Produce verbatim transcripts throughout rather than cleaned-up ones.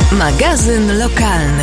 Magazyn lokalny.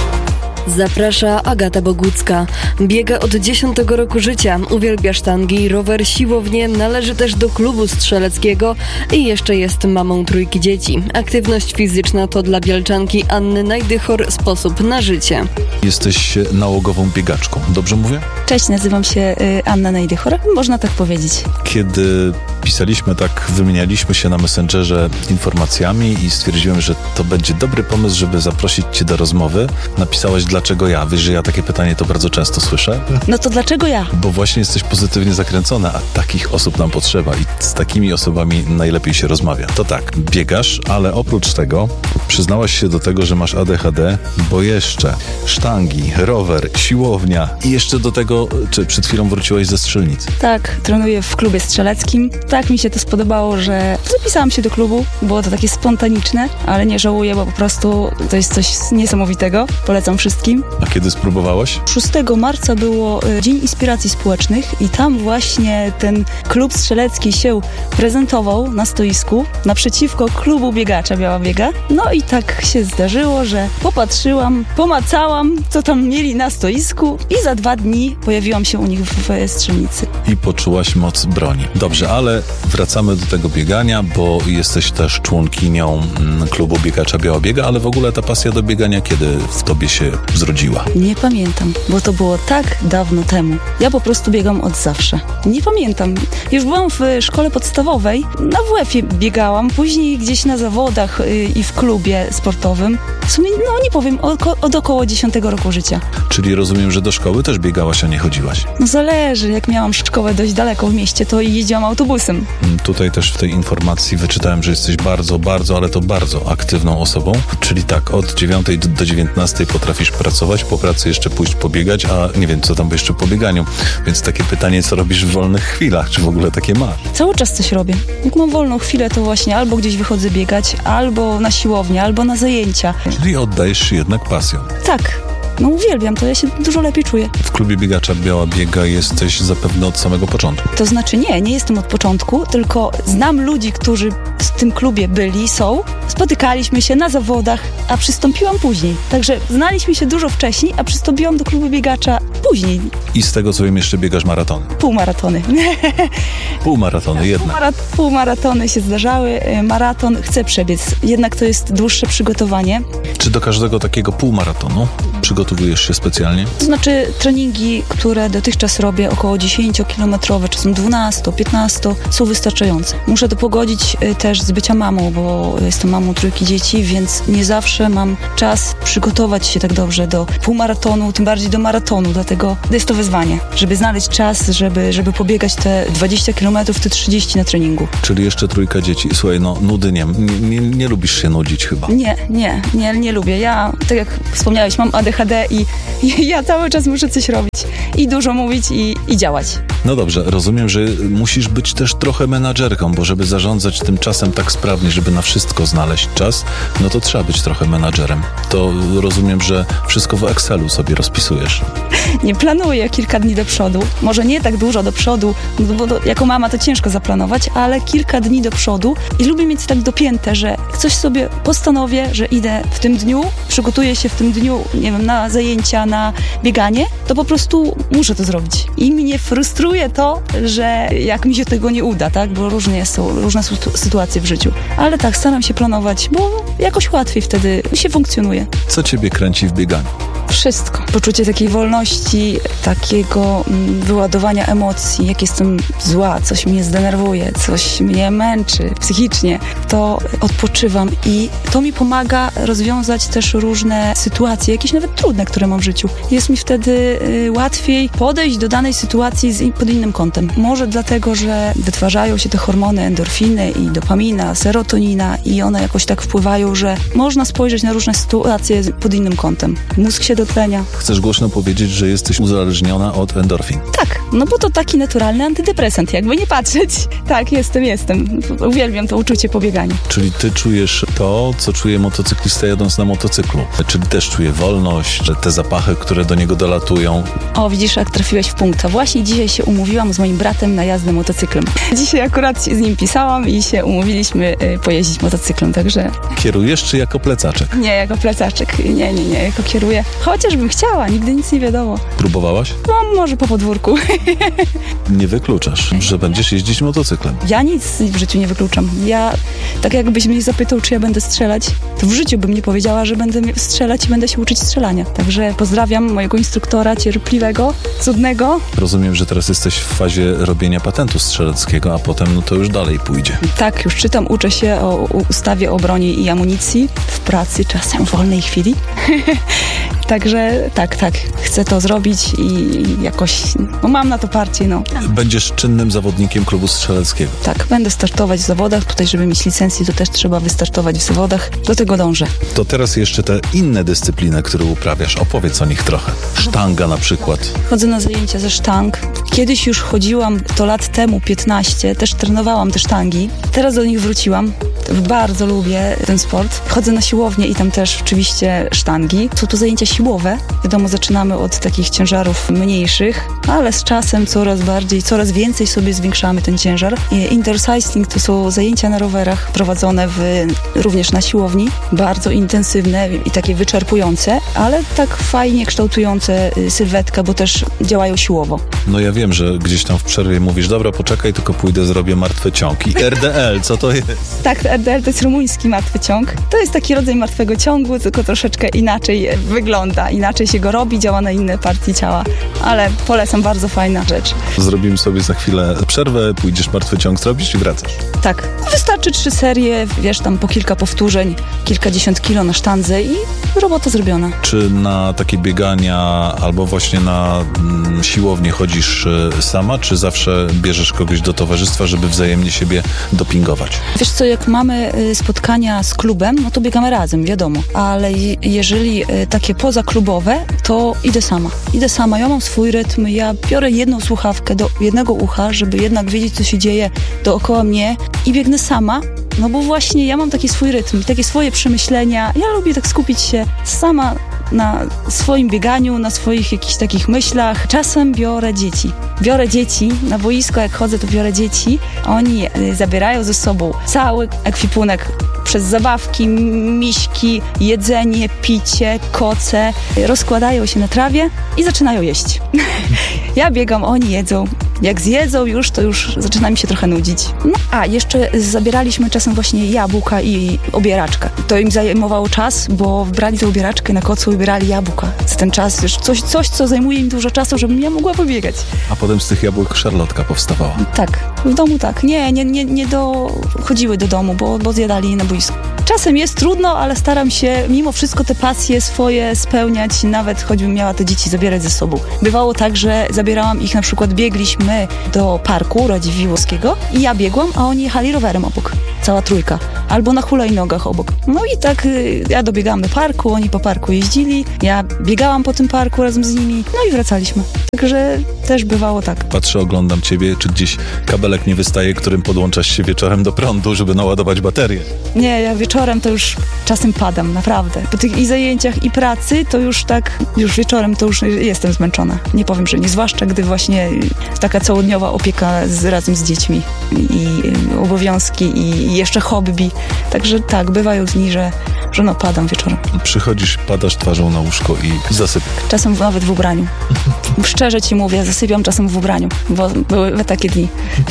Zaprasza Agata Bogucka. Biega od dziesiątego roku życia, uwielbia sztangi, rower, siłownię, należy też do klubu strzeleckiego i jeszcze jest mamą trójki dzieci. Aktywność fizyczna to dla bielczanki Anny Najdychor sposób na życie. Jesteś nałogową biegaczką, dobrze mówię? Cześć, nazywam się Anna Najdychor, można tak powiedzieć. Kiedy pisaliśmy tak, wymienialiśmy się na Messengerze informacjami i stwierdziłem, że to będzie dobry pomysł, żeby zaprosić Cię do rozmowy. Napisałaś dlaczego ja. Wiesz, że ja takie pytanie to bardzo często słyszę. No to dlaczego ja? Bo właśnie jesteś pozytywnie zakręcona, a takich osób nam potrzeba i z takimi osobami najlepiej się rozmawia. To tak, biegasz, ale oprócz tego przyznałaś się do tego, że masz A D H D, bo jeszcze sztangi, rower, siłownia i jeszcze do tego, czy przed chwilą wróciłaś ze strzelnicy? Tak, trenuję w klubie strzeleckim. Tak mi się to spodobało, że zapisałam się do klubu. Było to takie spontaniczne, ale nie żałuję, bo po prostu to jest coś niesamowitego. Polecam wszystkim. A kiedy spróbowałaś? szóstego marca było Dzień Inspiracji Społecznych i tam właśnie ten klub strzelecki się prezentował na stoisku naprzeciwko klubu biegacza Biała Biega. No i tak się zdarzyło, że popatrzyłam, pomacałam, co tam mieli na stoisku i za dwa dni pojawiłam się u nich w strzelnicy. I poczułaś moc broni. Dobrze, ale wracamy do tego biegania, bo jesteś też członkinią klubu biegacza Biała Biega, ale w ogóle ta pasja do biegania kiedy w tobie się zrodziła? Nie pamiętam, bo to było tak dawno temu. Ja po prostu biegam od zawsze. Nie pamiętam. Już byłam w szkole podstawowej, na W F-ie biegałam, później gdzieś na zawodach yy, i w klubie sportowym. W sumie, no nie powiem, od, od około dziesiątego roku życia. Czyli rozumiem, że do szkoły też biegałaś, a nie chodziłaś? No zależy. Jak miałam szkołę dość daleko w mieście, to jeździłam autobusem. Tutaj też w tej informacji wyczytałem, że jesteś bardzo, bardzo, ale to bardzo aktywną osobą. Czyli tak, od dziewiątej do dziewiętnastej potrafisz pracować, po pracy jeszcze pójść pobiegać, a nie wiem, co tam jeszcze po bieganiu. Więc takie pytanie, co robisz w wolnych chwilach? Czy w ogóle takie masz? Cały czas coś robię. Jak mam wolną chwilę, to właśnie albo gdzieś wychodzę biegać, albo na siłownię, albo na zajęcia. Czyli oddajesz się jednak pasją. Tak. No uwielbiam to, ja się dużo lepiej czuję. W klubie biegacza Biała Biega jesteś zapewne od samego początku. To znaczy nie, nie jestem od początku, tylko znam ludzi, którzy w tym klubie byli, są. Spotykaliśmy się na zawodach, a przystąpiłam później. Także znaliśmy się dużo wcześniej, a przystąpiłam do klubu biegacza później. I z tego co wiem, jeszcze biegasz maratony. Półmaratony. Półmaratony jednak. Półmarat- półmaratony się zdarzały, maraton chcę przebiec, jednak to jest dłuższe przygotowanie. Czy do każdego takiego półmaratonu przygotowujesz się specjalnie? To znaczy treningi, które dotychczas robię, około dziesięciokilometrowe, czasem dwunasto, piętnasto, są wystarczające. Muszę to pogodzić też z bycia mamą, bo jestem mamą trójki dzieci, więc nie zawsze mam czas przygotować się tak dobrze do półmaratonu, tym bardziej do maratonu, dlatego jest to wyzwanie, żeby znaleźć czas, żeby, żeby pobiegać te dwadzieścia kilometrów, te trzydzieści na treningu. Czyli jeszcze trójka dzieci. Słuchaj, no nudy nie, nie, nie, nie lubisz się nudzić chyba. Nie, nie, nie, nie lubię. Ja, tak jak wspomniałeś, mam A D H D i, i ja cały czas muszę coś robić i dużo mówić i, i działać. No dobrze, rozumiem, że musisz być też trochę menadżerką, bo żeby zarządzać tym czasem tak sprawnie, żeby na wszystko znaleźć czas, no to trzeba być trochę menadżerem. To rozumiem, że wszystko w Excelu sobie rozpisujesz. Nie planuję kilka dni do przodu, może nie tak dużo do przodu, no bo do, jako mama to ciężko zaplanować, ale kilka dni do przodu i lubię mieć tak dopięte, że jak coś sobie postanowię, że idę w tym dniu, przygotuję się w tym dniu, nie wiem, na zajęcia, na bieganie, to po prostu muszę to zrobić. I mnie frustruje to, że jak mi się tego nie uda, tak, bo różnie są, różne są sytuacje w życiu. Ale tak, staram się planować, bo jakoś łatwiej wtedy się funkcjonuje. Co ciebie kręci w bieganiu? Wszystko. Poczucie takiej wolności, takiego mm, wyładowania emocji, jak jestem zła, coś mnie zdenerwuje, coś mnie męczy psychicznie, to odpoczywam i to mi pomaga rozwiązać też różne sytuacje, jakieś nawet trudne, które mam w życiu. Jest mi wtedy y, łatwiej podejść do danej sytuacji z, pod innym kątem. Może dlatego, że wytwarzają się te hormony endorfiny i dopamina, serotonina i one jakoś tak wpływają, że można spojrzeć na różne sytuacje pod innym kątem. Mózg się dotlenia. Chcesz głośno powiedzieć, że jesteś uzależniona od endorfin. Tak, no bo to taki naturalny antydepresant, jakby nie patrzeć. Tak, jestem, jestem. Uwielbiam to uczucie po bieganiu. Czyli ty czujesz to, co czuje motocyklista jadąc na motocyklu. Czyli też czuje wolność, że te zapachy, które do niego dolatują. O, widzisz, jak trafiłeś w punkt. A właśnie dzisiaj się umówiłam z moim bratem na jazdę motocyklem. Dzisiaj akurat z nim pisałam i się umówiliśmy y, pojeździć motocyklem, także... Kierujesz czy jako plecaczek? Nie, jako plecaczek. Nie, nie, nie, jako kieruję. Chociażbym chciała, nigdy nic nie wiadomo. Próbowałaś? No, może po podwórku. Nie wykluczasz, że będziesz jeździć motocyklem. Ja nic w życiu nie wykluczam. Ja, tak jakbyś mnie zapytał, czy ja będę strzelać, to w życiu bym nie powiedziała, że będę strzelać i będę się uczyć strzelania. Także pozdrawiam mojego instruktora cierpliwego, cudnego. Rozumiem, że teraz jesteś w fazie robienia patentu strzeleckiego, a potem no to już dalej pójdzie. Tak, już czytam, uczę się o ustawie o broni i amunicji w pracy, czasem w wolnej chwili. Także tak, tak, chcę to zrobić i jakoś, no mam na to parcie, no. Będziesz czynnym zawodnikiem klubu strzeleckiego. Tak, będę startować w zawodach. Tutaj, żeby mieć licencję, to też trzeba wystartować w zawodach. Do tego dążę. To teraz jeszcze te inne dyscypliny, które uprawiasz. Opowiedz o nich trochę. Sztanga na przykład. Chodzę na zajęcia ze sztang. Kiedyś już chodziłam, to lat temu, piętnaście, też trenowałam te sztangi. Teraz do nich wróciłam. Bardzo lubię ten sport. Chodzę na siłownię i tam też oczywiście sztangi. Są to zajęcia siłowe. Wiadomo, zaczynamy od takich ciężarów mniejszych, ale z czasem coraz bardziej, coraz więcej sobie zwiększamy ten ciężar. Indoor cycling to są zajęcia na rowerach prowadzone w, również na siłowni. Bardzo intensywne i takie wyczerpujące, ale tak fajnie kształtujące sylwetkę, bo też działają siłowo. No ja wiem, że gdzieś tam w przerwie mówisz, dobra, poczekaj, tylko pójdę, zrobię martwy ciąg. I R D L, co to jest? Tak, R D L to jest rumuński martwy ciąg. To jest taki rodzaj martwego ciągu, tylko troszeczkę inaczej wygląda, inaczej się go robi, działa na inne partie ciała, ale polecam, bardzo fajna rzecz. Zrobimy sobie za chwilę przerwę, pójdziesz martwy ciąg zrobić i wracasz. Tak, wystarczy trzy serie, wiesz, tam po kilka powtórzeń, kilkadziesiąt kilo na sztandze i robota zrobiona. Czy na takie biegania albo właśnie na mm, siłownię chodzisz y, sama, czy zawsze bierzesz kogoś do towarzystwa, żeby wzajemnie siebie dopingować? Wiesz co, jak mamy y, spotkania z klubem, no to biegamy razem, wiadomo, ale je, jeżeli y, takie pozaklubowe, to idę sama. Idę sama, ja mam swój rytm, ja biorę jedną słuchawkę do jednego ucha, żeby jednak wiedzieć, co się dzieje dookoła mnie i biegnę sama, no bo właśnie ja mam taki swój rytm, takie swoje przemyślenia. Ja lubię tak skupić się sama na swoim bieganiu, na swoich jakichś takich myślach. Czasem biorę dzieci. Biorę dzieci na boisko, jak chodzę, to biorę dzieci. Oni zabierają ze sobą cały ekwipunek przez zabawki, miśki, jedzenie, picie, koce. Rozkładają się na trawie i zaczynają jeść. Ja biegam, oni jedzą. Jak zjedzą już, to już zaczyna mi się trochę nudzić. No, a jeszcze zabieraliśmy czasem właśnie jabłka i obieraczkę. To im zajmowało czas, bo brali tę obieraczkę na kocu i ubierali jabłka. Z ten czas już coś, coś, co zajmuje im dużo czasu, żebym ja mogła pobiegać. A potem z tych jabłek szarlotka powstawała. Tak, w domu tak. Nie, nie, nie, nie dochodziły do domu, bo, bo zjadali je na boisku. Czasem jest trudno, ale staram się mimo wszystko te pasje swoje spełniać, nawet choćbym miała te dzieci zabierać ze sobą. Bywało tak, że zabierałam ich, na przykład biegliśmy do parku Radziwiłłowskiego i ja biegłam, a oni jechali rowerem obok. Cała trójka. Albo na hulajnogach obok. No i tak y, ja dobiegałam do parku, oni po parku jeździli, ja biegałam po tym parku razem z nimi, no i wracaliśmy. Także też bywało tak. Patrzę, oglądam ciebie, czy gdzieś kabelek nie wystaje, którym podłączasz się wieczorem do prądu, żeby naładować baterię. Nie, ja wieczorem to już czasem padam, naprawdę. Po tych i zajęciach, i pracy, to już tak, już wieczorem to już jestem zmęczona. Nie powiem, że nie, zwłaszcza gdy właśnie taka całodniowa opieka z, razem z dziećmi i y, obowiązki i jeszcze hobby. Także tak, bywają dni, że, że no padam wieczorem. Przychodzisz, padasz twarzą na łóżko i zasypiasz. Czasem nawet w ubraniu. Szczerze ci mówię, zasypiam czasem w ubraniu, bo były takie dni.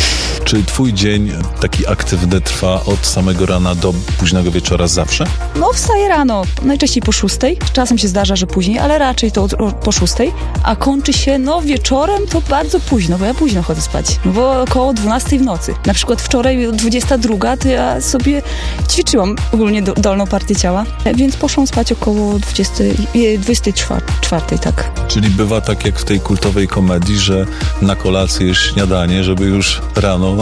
Czy twój dzień taki aktywny trwa od samego rana do późnego wieczora zawsze? No wstaję rano, najczęściej po szóstej. Czasem się zdarza, że później, ale raczej to po szóstej. A kończy się, no wieczorem to bardzo późno, bo ja późno chodzę spać. Bo około dwunastej w nocy. Na przykład wczoraj dwudziesta druga to ja sobie ćwiczyłam ogólnie do, dolną partię ciała, więc poszłam spać około dwudziestej, dwudziestej czwartej, tak. Czyli bywa tak jak w tej kultowej komedii, że na kolację jest śniadanie, żeby już rano to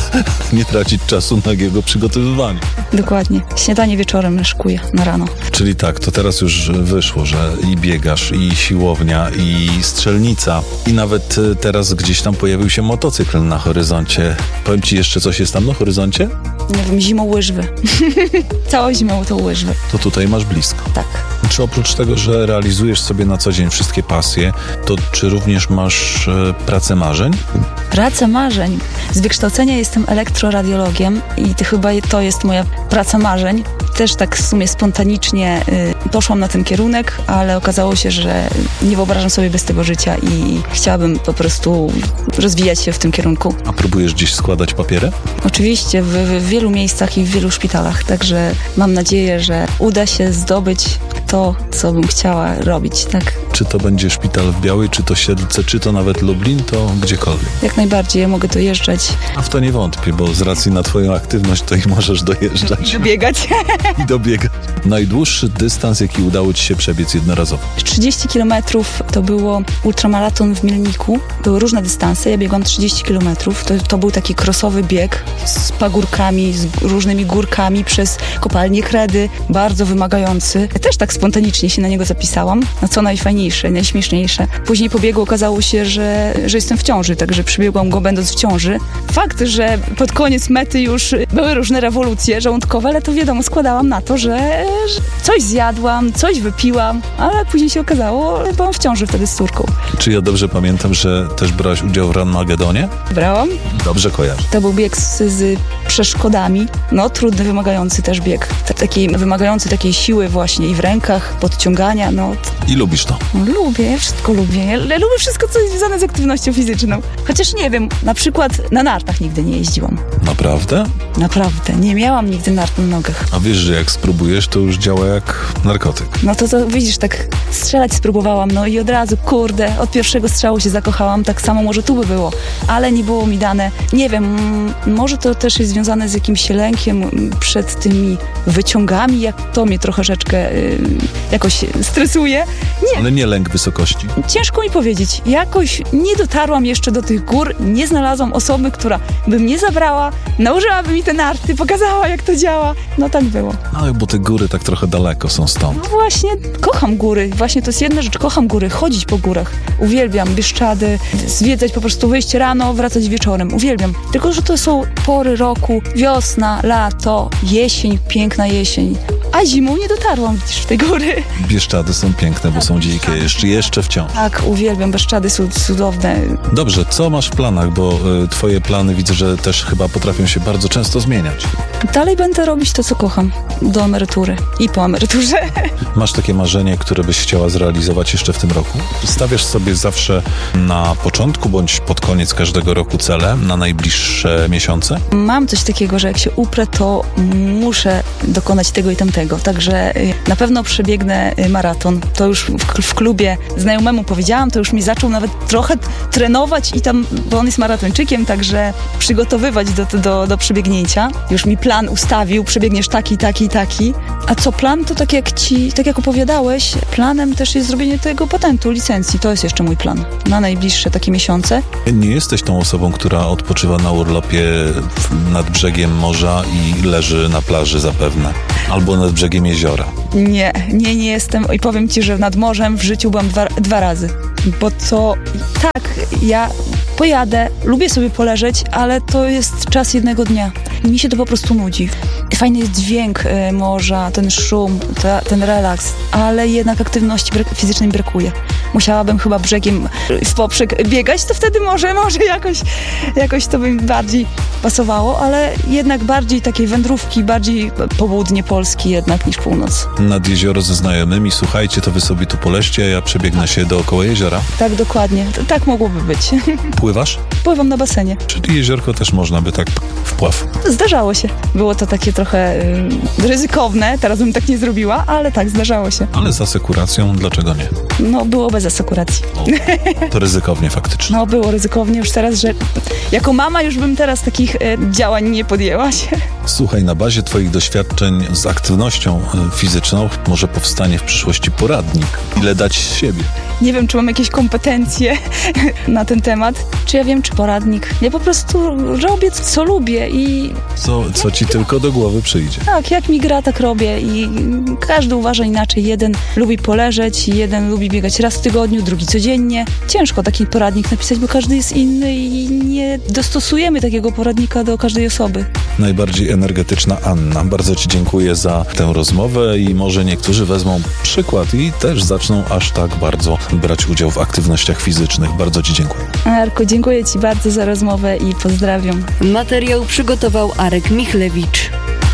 nie tracić czasu na jego przygotowywanie. Dokładnie. Śniadanie wieczorem szykuję na rano. Czyli tak, to teraz już wyszło, że i biegasz, i siłownia, i strzelnica, i nawet teraz gdzieś tam pojawił się motocykl na horyzoncie. Powiem ci, jeszcze coś jest tam na horyzoncie? Nie wiem, zimą łyżwy. Całą zimą to łyżwy. To tutaj masz blisko. Tak. Czy oprócz tego, że realizujesz sobie na co dzień wszystkie pasje, to czy również masz e, pracę marzeń? Praca marzeń. Z wykształcenia jestem elektroradiologiem i to chyba to jest moja praca marzeń. Też tak w sumie spontanicznie y, poszłam na ten kierunek, ale okazało się, że nie wyobrażam sobie bez tego życia i chciałabym po prostu rozwijać się w tym kierunku. A próbujesz gdzieś składać papiery? Oczywiście w, w wielu miejscach i w wielu szpitalach, także mam nadzieję, że uda się zdobyć to, co bym chciała robić, tak? Czy to będzie szpital w Białej, czy to Siedlce, czy to nawet Lublin, to gdziekolwiek. Jak najbardziej, ja mogę dojeżdżać. A w to nie wątpię, bo z racji na twoją aktywność to i możesz dojeżdżać. I dobiegać. I dobiegać. Najdłuższy dystans, jaki udało ci się przebiec jednorazowo? trzydzieści kilometrów to było ultramaraton w Mielniku. Były różne dystanse, ja biegłam trzydzieści kilometrów. To, to był taki crossowy bieg z pagórkami, z różnymi górkami przez kopalnię Kredy, bardzo wymagający. Ja też tak spontanicznie się na niego zapisałam, no co najfajniejsze, najśmieszniejsze. Później po biegu okazało się, że, że jestem w ciąży, także przybiegłam go będąc w ciąży. Fakt, że pod koniec mety już były różne rewolucje żołądkowe, ale to wiadomo, składałam na to, że, że coś zjadłam, coś wypiłam, ale później się okazało, że byłam w ciąży wtedy z córką. Czy ja dobrze pamiętam, że też brałaś udział w Ranmagedonie? Brałam. Dobrze kojarzę. To był bieg z, z przeszkodami, no trudny, wymagający też bieg. Taki wymagający takiej siły właśnie i w rękach, podciągania, no. I lubisz to? No, lubię, ja wszystko lubię. Ja, ja lubię wszystko, co jest związane z aktywnością fizyczną. Chociaż nie wiem, na przykład na nartach nigdy nie jeździłam. Naprawdę? Naprawdę. Nie miałam nigdy nart na nogach. A wiesz, że jak spróbujesz, to już działa jak narkotyk. No to, to widzisz, tak strzelać spróbowałam, no i od razu, kurde, od pierwszego strzału się zakochałam, tak samo może tu by było, ale nie było mi dane, nie wiem, może to też jest związane z jakimś lękiem przed tymi wyciągami, jak to mnie troszeczkę y, jakoś stresuje. Nie. Ale nie lęk wysokości. Ciężko mi powiedzieć, jakoś nie dotarłam jeszcze do tych gór, nie znalazłam osoby, która by mnie zabrała, nałożyłaby mi te narty, pokazała, jak to działa, no tak było. No, bo te góry tak trochę daleko są stąd. No właśnie, kocham góry. Właśnie to jest jedna rzecz. Kocham góry. Chodzić po górach. Uwielbiam Bieszczady. Zwiedzać, po prostu wyjść rano, wracać wieczorem. Uwielbiam. Tylko, że to są pory roku. Wiosna, lato, jesień, piękna jesień. A zimą nie dotarłam widzisz w te góry. Bieszczady są piękne, bo są dzikie. Jeszcze, jeszcze wciąż. Tak, uwielbiam. Bieszczady są cudowne. Dobrze, co masz w planach? Bo y, twoje plany widzę, że też chyba potrafią się bardzo często zmieniać. Dalej będę robić to, co kocham. Do emerytury. I po emeryturze. Masz takie marzenie, które byś chciała zrealizować jeszcze w tym roku? Stawiasz sobie zawsze na początku bądź pod koniec każdego roku cele na najbliższe miesiące? Mam coś takiego, że jak się uprę, to muszę dokonać tego i tamtego. Także na pewno przebiegnę maraton. To już w, w klubie znajomemu powiedziałam, to już mi zaczął nawet trochę trenować i tam, bo on jest maratończykiem, także przygotowywać do, do, do przebiegnięcia. Już mi plan ustawił, przebiegniesz taki, taki, taki. A co plan, to tak jak ci, tak jak opowiadałeś, planem też jest zrobienie tego patentu, licencji. To jest jeszcze mój plan na najbliższe takie miesiące. Nie jesteś tą osobą, która odpoczywa na urlopie nad brzegiem morza i leży na plaży zapewne. Albo nad brzegiem jeziora. Nie, nie, nie jestem. I powiem ci, że nad morzem w życiu byłam dwa, dwa razy. Bo to tak, ja pojadę, lubię sobie poleżeć, ale to jest czas jednego dnia. Mi się to po prostu nudzi. Fajny jest dźwięk y, morza, ten szum, ta, ten relaks, ale jednak aktywności brak- fizycznej mi brakuje. Musiałabym chyba brzegiem w poprzek biegać, to wtedy może, może jakoś, jakoś to by mi bardziej pasowało, ale jednak bardziej takiej wędrówki, bardziej południe Polski jednak niż północ. Nad jezioro ze znajomymi, słuchajcie, to wy sobie tu poleżcie, a ja przebiegnę się dookoła jeziora. Tak, dokładnie. T- tak mogłoby być. Pływasz? Pływam na basenie. Czyli jeziorko też można by tak wpław. Zdarzało się. Było to takie trochę y, ryzykowne, teraz bym tak nie zrobiła, ale tak, zdarzało się. Ale z asekuracją dlaczego nie? No, było bez bez asekuracji. O, to ryzykownie faktycznie. No było ryzykownie już teraz, że jako mama już bym teraz takich e, działań nie podjęła się. Słuchaj, na bazie twoich doświadczeń z aktywnością y, fizyczną może powstanie w przyszłości poradnik. Ile dać z siebie? Nie wiem, czy mam jakieś kompetencje na ten temat. Czy ja wiem, czy poradnik. Ja po prostu robię, co lubię i... Co, co ci tylko do głowy przyjdzie. Tak, jak mi gra, tak robię i każdy uważa inaczej. Jeden lubi poleżeć, jeden lubi biegać raz w tygodniu, drugi codziennie. Ciężko taki poradnik napisać, bo każdy jest inny i nie dostosujemy takiego poradnika do każdej osoby. Najbardziej energetyczna Anna. Bardzo ci dziękuję za tę rozmowę i może niektórzy wezmą przykład i też zaczną aż tak bardzo brać udział w aktywnościach fizycznych. Bardzo ci dziękuję. Arku, dziękuję ci bardzo za rozmowę i pozdrawiam. Materiał przygotował Arek Michlewicz.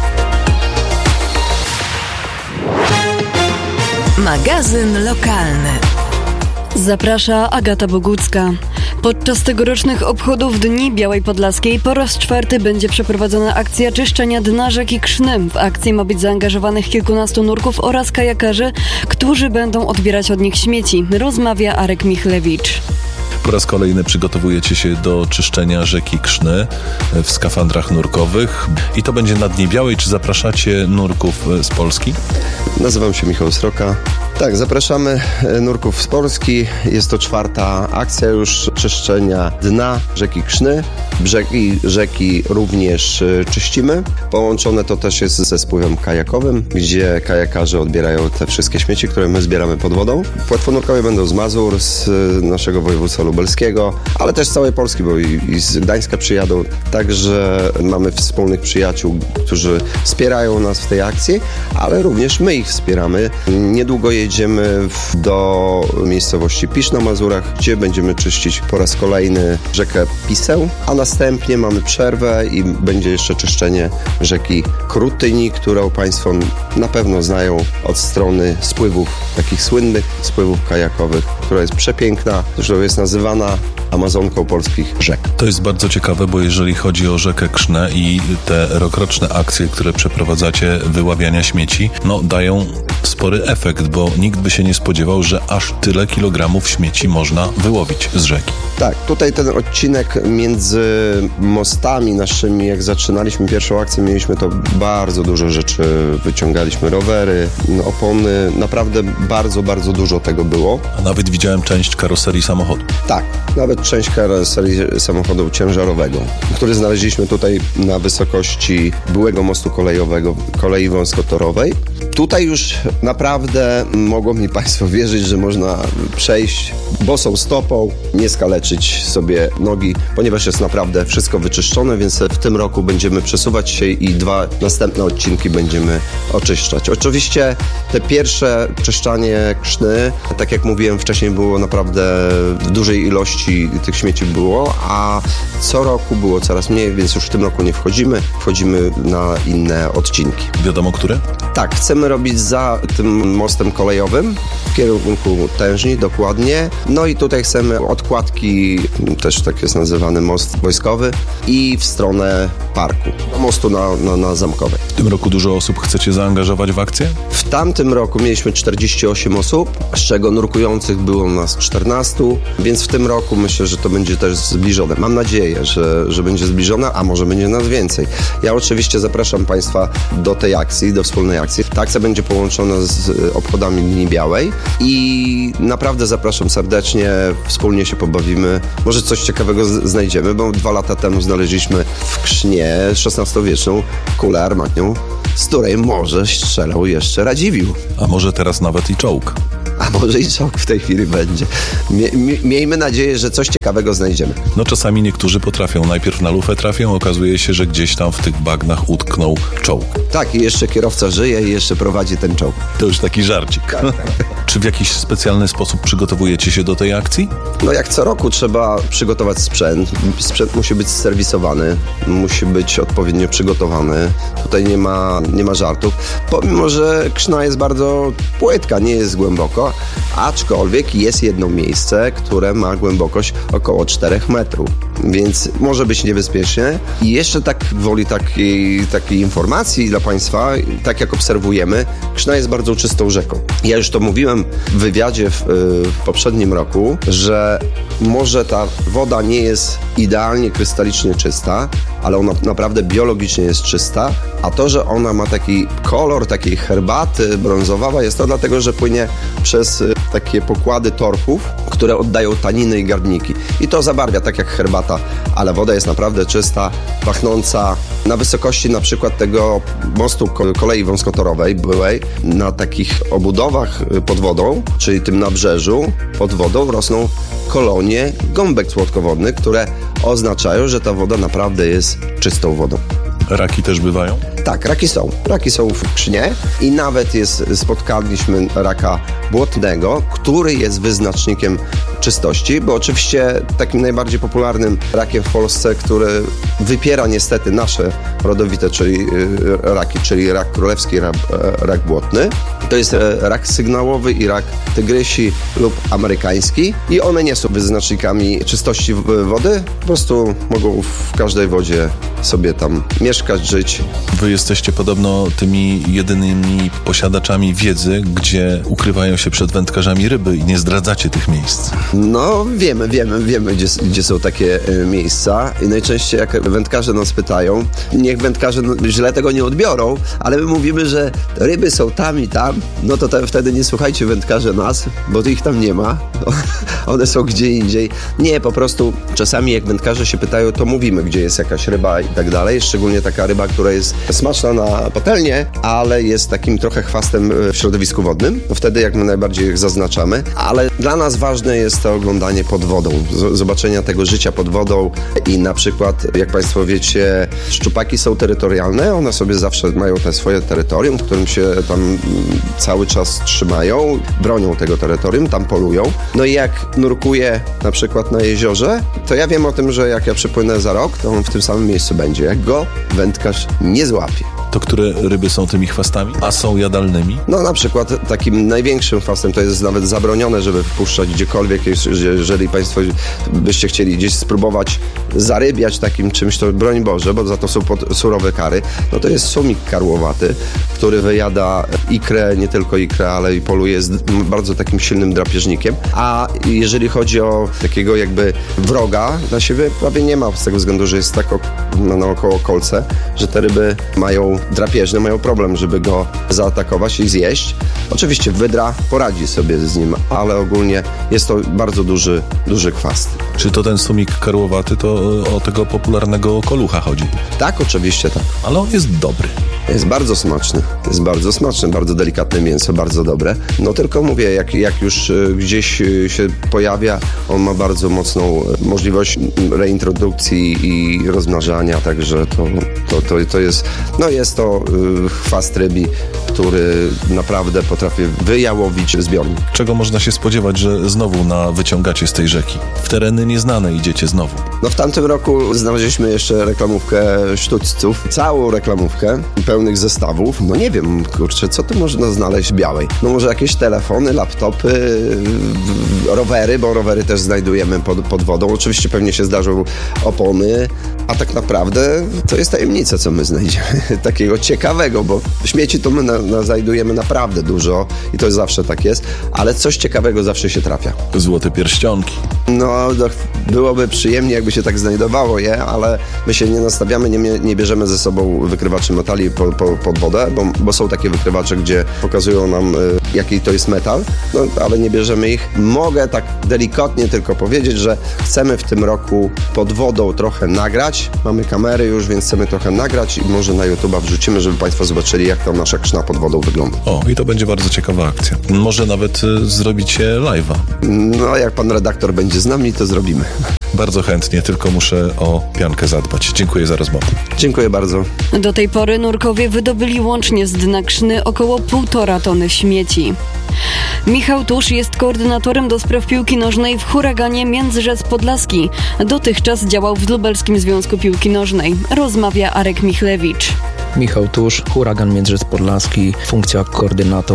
Magazyn lokalny. Zaprasza Agata Bogucka. Podczas tegorocznych obchodów Dni Białej Podlaskiej po raz czwarty będzie przeprowadzona akcja czyszczenia dna rzeki Krzny. W akcji ma być zaangażowanych kilkunastu nurków oraz kajakarzy, którzy będą odbierać od nich śmieci. Rozmawia Arek Michlewicz. Po raz kolejny przygotowujecie się do czyszczenia rzeki Krzny w skafandrach nurkowych. I to będzie na Dni Białej. Czy zapraszacie nurków z Polski? Nazywam się Michał Sroka. Tak, zapraszamy nurków z Polski. Jest to czwarta akcja już czyszczenia dna rzeki Krzny. Brzegi rzeki również czyścimy. Połączone to też jest ze spływem kajakowym, gdzie kajakarze odbierają te wszystkie śmieci, które my zbieramy pod wodą. Płetwonurkowie będą z Mazur, z naszego województwa lubelskiego, ale też z całej Polski, bo i, i z Gdańska przyjadą. Także mamy wspólnych przyjaciół, którzy wspierają nas w tej akcji, ale również my ich wspieramy. Niedługo jedziemy w, do miejscowości Pisz na Mazurach, gdzie będziemy czyścić po raz kolejny rzekę Pisę, a następnie mamy przerwę i będzie jeszcze czyszczenie rzeki Krutyni, którą Państwo na pewno znają od strony spływów, takich słynnych spływów kajakowych, która jest przepiękna, zresztą jest nazywana Amazonką polskich rzek. To jest bardzo ciekawe, bo jeżeli chodzi o rzekę Krisznę i te rokroczne akcje, które przeprowadzacie wyławiania śmieci, no dają spory efekt, bo nikt by się nie spodziewał, że aż tyle kilogramów śmieci można wyłowić z rzeki. Tak, tutaj ten odcinek między mostami naszymi, jak zaczynaliśmy pierwszą akcję, mieliśmy to bardzo dużo rzeczy, wyciągaliśmy rowery, opony, naprawdę bardzo, bardzo dużo tego było. A nawet widziałem część karoserii samochodu. Tak, nawet część karoserii samochodu ciężarowego, który znaleźliśmy tutaj na wysokości byłego mostu kolejowego, kolei wąskotorowej. Tutaj już naprawdę mogą mi Państwo wierzyć, że można przejść bosą stopą, nie skaleczyć sobie nogi, ponieważ jest naprawdę wszystko wyczyszczone, więc w tym roku będziemy przesuwać się i dwa następne odcinki będziemy oczyszczać. Oczywiście te pierwsze czyszczanie Krzny, tak jak mówiłem wcześniej, było naprawdę w dużej ilości tych śmieci było, a co roku było coraz mniej, więc już w tym roku nie wchodzimy, wchodzimy na inne odcinki. Wiadomo, które? Tak, chcemy robić za tym mostem kolejowym w kierunku Tężni, dokładnie. No i tutaj chcemy odkładki, też tak jest nazywany most wojskowy, i w stronę parku, mostu na, na, na Zamkowej. W tym roku dużo osób chcecie zaangażować w akcję? W tamtym roku mieliśmy czterdzieści osiem osób, z czego nurkujących było nas czternastu, więc w tym roku myślę, że to będzie też zbliżone. Mam nadzieję, że, że będzie zbliżone, a może będzie nas więcej. Ja oczywiście zapraszam Państwa do tej akcji, do wspólnej akcji. Ta akcja będzie połączona z obchodami Dni Białej i naprawdę zapraszam serdecznie, wspólnie się pobawimy. Może coś ciekawego z- znajdziemy, bo dwa lata temu znaleźliśmy w Krznie szesnastowieczną kulę armatnią, z której może strzelał jeszcze Radziwiłł. A może teraz nawet i czołg? A może i czołg w tej chwili będzie. Mie- mie- miejmy nadzieję, że coś ciekawego znajdziemy. No czasami niektórzy potrafią, najpierw na lufę trafią, okazuje się, że gdzieś tam w tych bagnach utknął czołg. Tak, i jeszcze kierowca żyje i jeszcze prowadzi ten czołg. To już taki żarcik. Czy w jakiś specjalny sposób przygotowujecie się do tej akcji? No jak co roku trzeba przygotować sprzęt. Sprzęt musi być serwisowany, musi być odpowiednio przygotowany. Tutaj nie ma, nie ma żartów. Pomimo, że Krzna jest bardzo płytka, nie jest głęboko, aczkolwiek jest jedno miejsce, które ma głębokość około czterech metrów. więc może być niebezpiecznie. I jeszcze tak woli takiej, takiej informacji dla Państwa, tak jak obserwujemy, Krzna jest bardzo czystą rzeką. Ja już to mówiłem w wywiadzie w, w poprzednim roku, że może ta woda nie jest idealnie krystalicznie czysta, ale ona naprawdę biologicznie jest czysta, a to, że ona ma taki kolor takiej herbaty brązowawa, jest to dlatego, że płynie przez takie pokłady torfów, które oddają taniny i garbniki. I to zabarwia tak jak herbata, ale woda jest naprawdę czysta, pachnąca. Na wysokości na przykład tego mostu kolei wąskotorowej byłej, na takich obudowach pod wodą, czyli tym nabrzeżu pod wodą rosną kolonie gąbek słodkowodnych, które oznaczają, że ta woda naprawdę jest czystą wodą. Raki też bywają? Tak, raki są. Raki są w Krznie i nawet jest, spotkaliśmy raka błotnego, który jest wyznacznikiem czystości, bo oczywiście takim najbardziej popularnym rakiem w Polsce, który wypiera niestety nasze rodowite, czyli raki, czyli rak królewski, rak, rak błotny, to jest rak sygnałowy i rak tygrysi lub amerykański i one nie są wyznacznikami czystości wody, po prostu mogą w każdej wodzie sobie tam mieszkać, żyć. Wy jesteście podobno tymi jedynymi posiadaczami wiedzy, gdzie ukrywają się przed wędkarzami ryby i nie zdradzacie tych miejsc. No wiemy, wiemy, wiemy, gdzie, gdzie są takie y, miejsca i najczęściej jak wędkarze nas pytają, niech wędkarze no, źle tego nie odbiorą, ale my mówimy, że ryby są tam i tam, no to te, wtedy nie słuchajcie wędkarze nas, bo ich tam nie ma, one są gdzie indziej. Nie, po prostu czasami jak wędkarze się pytają, to mówimy, gdzie jest jakaś ryba i tak dalej, szczególnie taka ryba, która jest smaczna na patelnię, ale jest takim trochę chwastem w środowisku wodnym, no wtedy jak my najbardziej ich zaznaczamy, ale dla nas ważne jest to oglądanie pod wodą, z- zobaczenia tego życia pod wodą i na przykład, jak Państwo wiecie, szczupaki są terytorialne, one sobie zawsze mają te swoje terytorium, w którym się tam cały czas trzymają, bronią tego terytorium, tam polują. No i jak nurkuję na przykład na jeziorze, to ja wiem o tym, że jak ja przypłynę za rok, to on w tym samym miejscu będzie. Jak go wędkarz nie złapie. To które ryby są tymi chwastami, a są jadalnymi? No na przykład takim największym chwastem to jest nawet zabronione, żeby wpuszczać gdziekolwiek, jeżeli Państwo byście chcieli gdzieś spróbować zarybiać takim czymś, to broń Boże, bo za to są pod, surowe kary, no to jest sumik karłowaty, który wyjada ikrę, nie tylko ikrę, ale i poluje z bardzo takim silnym drapieżnikiem, a jeżeli chodzi o takiego jakby wroga dla siebie, prawie nie ma z tego względu, że jest tak naokoło kolce, że te ryby mają drapieżny, mają problem, żeby go zaatakować i zjeść. Oczywiście wydra poradzi sobie z nim, ale ogólnie jest to bardzo duży, duży chwast. Czy to ten sumik karłowaty, to o tego popularnego kolucha chodzi? Tak, oczywiście tak. Ale on jest dobry. Jest bardzo smaczny. Jest bardzo smaczny, bardzo delikatne mięso, bardzo dobre. No tylko mówię, jak, jak już gdzieś się pojawia, on ma bardzo mocną możliwość reintrodukcji i rozmnażania, także to, to, to, to jest, no jest to chwast rybi, który naprawdę potrafi wyjałowić zbiornik. Czego można się spodziewać, że znowu na wyciągacie z tej rzeki? W tereny nieznane idziecie znowu. No w tamtym roku znaleźliśmy jeszcze reklamówkę sztućców, całą reklamówkę, pełnych zestawów. No nie wiem, kurczę, co tu można znaleźć białej? No może jakieś telefony, laptopy, rowery, bo rowery też znajdujemy pod, pod wodą. Oczywiście pewnie się zdarzą opony, a tak naprawdę to jest tajemnica, co my znajdziemy. Takiego ciekawego, bo śmieci to my na, na znajdujemy naprawdę dużo i to zawsze tak jest, ale coś ciekawego zawsze się trafia. Złote pierścionki. No, byłoby przyjemnie, jakby się tak znajdowało je, ale my się nie nastawiamy, nie, nie bierzemy ze sobą wykrywaczy metali po, po, pod wodę, bo, bo są takie wykrywacze, gdzie pokazują nam, y, jaki to jest metal, no, ale nie bierzemy ich. Mogę tak delikatnie tylko powiedzieć, że chcemy w tym roku pod wodą trochę nagrać. Mamy kamery już, więc chcemy trochę nagrać i może na YouTube'a wrzucimy, żeby Państwo zobaczyli, jak tam nasza Krzna pod wodą wygląda. O, i to będzie bardzo ciekawa akcja. Może nawet y, zrobicie live'a. No, jak pan redaktor będzie z nami, to zrobimy. Bardzo chętnie, tylko muszę o piankę zadbać. Dziękuję za rozmowę. Dziękuję bardzo. Do tej pory nurkowie wydobyli łącznie z dna Krzny około półtora tony śmieci. Michał Tusz jest koordynatorem do spraw piłki nożnej w Huraganie Międzyrzec Podlaski. Dotychczas działał w Lubelskim Związku Piłki Nożnej. Rozmawia Arek Michlewicz. Michał Tusz, Huragan Międzyrzec Podlaski, funkcja koordynator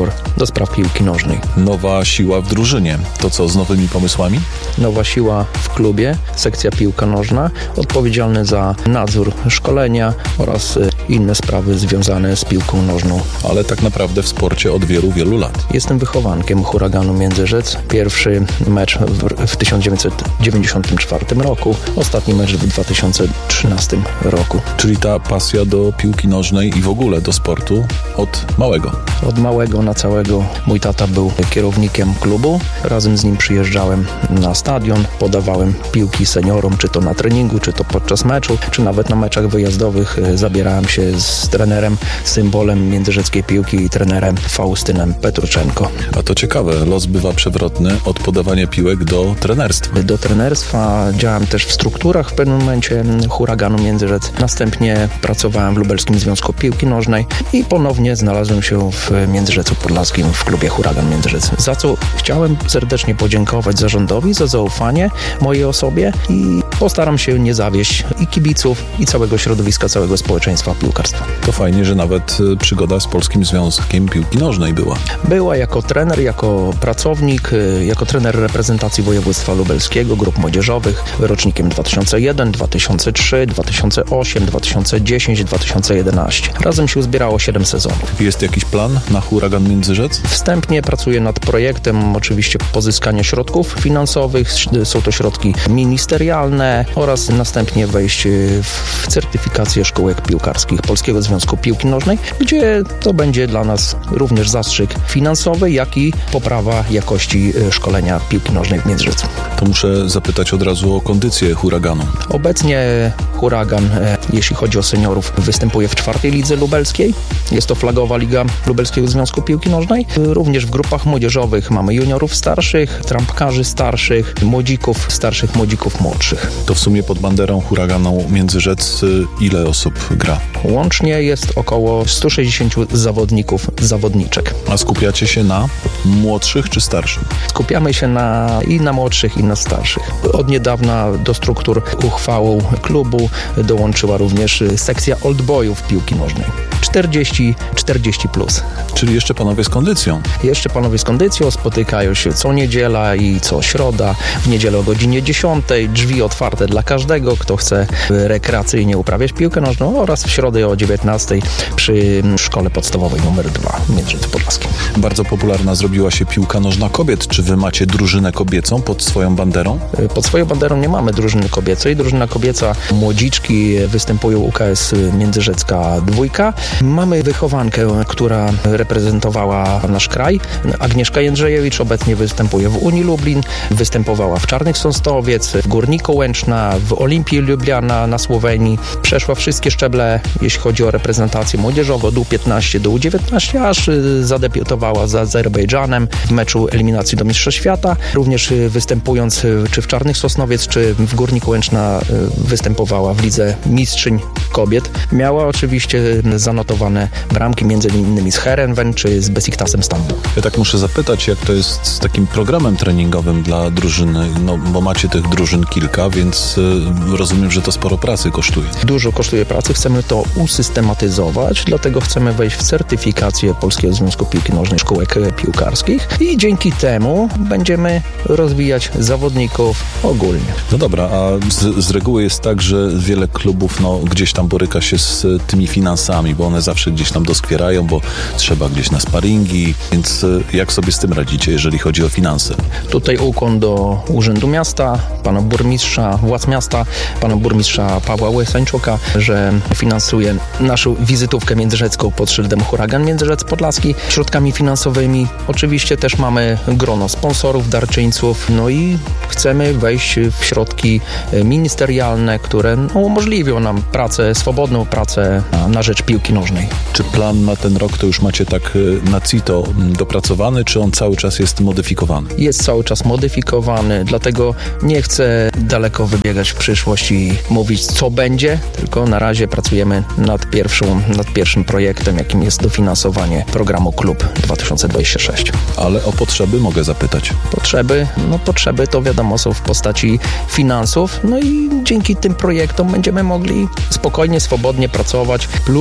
do spraw piłki nożnej. Nowa siła w drużynie. To co, z nowymi pomysłami? Nowa siła w klubie, sekcja piłka nożna, odpowiedzialny za nadzór szkolenia oraz inne sprawy związane z piłką nożną. Ale tak naprawdę w sporcie od wielu, wielu lat. Jestem wychowankiem Huraganu Międzyrzec. Pierwszy mecz w, w tysiąc dziewięćset dziewięćdziesiątym czwartym roku, ostatni mecz w dwa tysiące trzynastym roku. Czyli ta pasja do piłki nożnej i w ogóle do sportu od małego. Od małego na całego. Mój tata był kierownikiem klubu. Razem z nim przyjeżdżałem na stadion, podawałem piłki seniorom, czy to na treningu, czy to podczas meczu, czy nawet na meczach wyjazdowych. Zabierałem się z trenerem, symbolem międzyrzeckiej piłki i trenerem Faustynem Petruczenko. A to ciekawe, los bywa przewrotny od podawania piłek do trenerstwa. Do trenerstwa działałem też w strukturach w pewnym momencie Huraganu Międzyrzec. Następnie pracowałem w Lubelskim Związku Piłki Nożnej i ponownie znalazłem się w Międzyrzecu Podlaskim w klubie Huragan Międzyrzec. Za co chciałem serdecznie podziękować zarządowi za zaufanie mojej osobie i postaram się nie zawieść i kibiców, i całego środowiska, całego społeczeństwa piłkarstwa. To fajnie, że nawet przygoda z Polskim Związkiem Piłki Nożnej była. Była jako trener, jako pracownik, jako trener reprezentacji województwa lubelskiego, grup młodzieżowych, rocznikiem dwa tysiące jeden, dwa tysiące trzy, dwa tysiące osiem, dwa tysiące dziesięć, dwa tysiące jedenaście. Razem się uzbierało siedem sezonów. Jest jakiś plan na Huragan Międzyrzec? Wstępnie pracuję nad projektem oczywiście pozyskania środków finansowych. Są to środki ministerialne oraz następnie wejść w certyfikację szkółek piłkarskich Polskiego Związku Piłki Nożnej, gdzie to będzie dla nas również zastrzyk finansowy, jak i poprawa jakości szkolenia piłki nożnej w Międzyrzeczu. To muszę zapytać od razu o kondycję Huraganu. Obecnie Huragan, jeśli chodzi o seniorów, występuje w czwartej lidze lubelskiej. Jest to flagowa liga Lubelskiego Związku Piłki Nożnej. Również w grupach młodzieżowych mamy juniorów starszych, trampkarzy starszych, młodzików starszych, młodzików młodszych. To w sumie pod banderą Huraganu Międzyrzec ile osób gra? Łącznie jest około sto sześćdziesiąt zawodników, zawodniczek. A skupiacie się na młodszych czy starszych? Skupiamy się na, i na młodszych, i na starszych. Od niedawna do struktur uchwałą klubu dołączyła również sekcja oldboyów piłki nożnej. czterdzieści czterdzieści plus. Czyli jeszcze panowie z kondycją. Jeszcze panowie z kondycją spotykają się co niedziela i co środa. W niedzielę o godzinie dziesiątej. Drzwi otwarte dla każdego, kto chce rekreacyjnie uprawiać piłkę nożną, oraz w środę o dziewiętnastej przy szkole podstawowej numer dwa w Międzyrzeczu Podlaskim. Bardzo popularna zrobiła się piłka nożna kobiet. Czy wy macie drużynę kobiecą pod swoją banderą? Pod swoją banderą nie mamy drużyny kobiecej. Drużyna kobieca, młodziczki występują U K S Międzyrzecka dwójka. Mamy wychowankę, która reprezentowała nasz kraj. Agnieszka Jędrzejewicz obecnie występuje w Unii Lublin, występowała w Czarnych Sąstowiec, w Górniku Łęczna, w Olimpii Ljubljana na Słowenii. Przeszła wszystkie szczeble, jeśli chodzi o reprezentację młodzieżową, od U piętnaście do U dziewiętnaście, aż zadebiutowała z Azerbejdżanem w meczu eliminacji do Mistrzostw Świata. Również występując czy w Czarnych Sosnowiec, czy w Górniku Łęczna występowała w Lidze Mistrzyń Kobiet. Miała oczywiście zanotowane bramki między innymi z Heerenveen czy z Besiktasem Stambuł. Ja tak muszę zapytać, jak to jest z takim programem treningowym dla drużyny, no bo macie tych drużyn kilka, więc y, rozumiem, że to sporo pracy kosztuje. Dużo kosztuje pracy, chcemy to usystematyzować, dlatego chcemy wejść w certyfikację Polskiego Związku Piłki Nożnej szkółek piłkarskich i dzięki temu będziemy rozwijać zawodników ogólnie. No dobra, a z, z reguły jest tak, że wiele klubów no, gdzieś tam boryka się z tymi finansami, bo one zawsze gdzieś tam doskwierają, bo trzeba gdzieś na sparingi, więc jak sobie z tym radzicie, jeżeli chodzi o finanse? Tutaj ukłon do Urzędu Miasta, pana burmistrza, władz miasta, pana burmistrza Pawła Łysańczuka, że finansuje naszą wizytówkę międzyrzecką pod szyldem Huragan Międzyrzec Podlaski środkami finansowymi. Oczywiście też mamy grono sponsorów, darczyńców, no i chcemy wejść w środki ministerialne, które no, umożliwią nam pracę, swobodną pracę na, na rzecz piłki nożnej. Czy plan na ten rok to już macie tak na cito dopracowany, czy on cały czas jest modyfikowany? Jest cały czas modyfikowany, dlatego nie chcę daleko wybiegać w przyszłość i mówić, co będzie, tylko na razie pracujemy nad pierwszą, nad pierwszym projektem, jakim jest dofinansowanie programu Klub dwa tysiące dwudziesty szósty. Ale o potrzeby mogę zapytać. Potrzeby? No potrzeby to wiadomo są w postaci finansów, no i dzięki tym projektom będziemy mogli spokojnie, swobodnie pracować, plus jeszcze